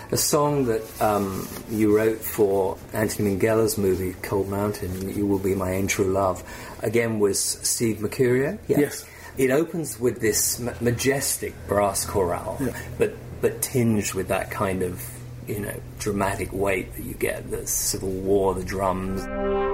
a song that you wrote for Anthony Minghella's movie Cold Mountain, You Will Be My Ain True Love, again was Steve Mercurio. Yeah. Yes. It opens with this majestic brass chorale, but tinged with that kind of, dramatic weight that you get, the Civil War, the drums.